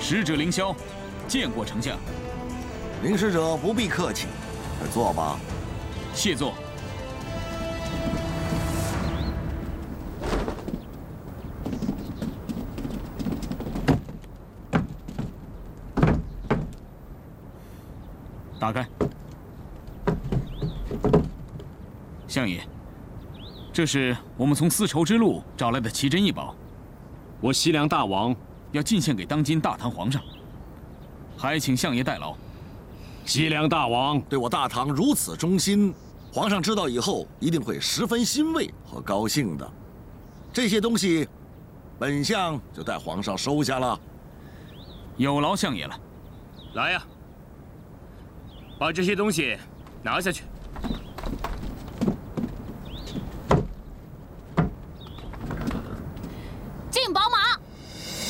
使者凌霄，见过丞相。 凌使者不必客气，快坐吧。 谢座。打开。相爷，这是我们从丝绸之路找来的奇珍异宝， 我西凉大王要进献给当今大唐皇上，还请相爷代劳。 西凉大王对我大唐如此忠心，皇上知道以后一定会十分欣慰和高兴的。这些东西，本相就代皇上收下了。 有劳相爷了。 来呀，把这些东西拿下去。